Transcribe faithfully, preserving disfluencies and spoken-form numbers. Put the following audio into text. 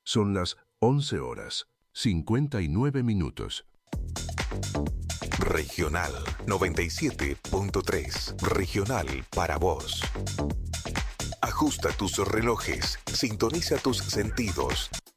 Son las once horas, cincuenta y nueve minutos. Regional noventa y siete punto tres. Regional para vos. Ajusta tus relojes, sintoniza tus sentidos.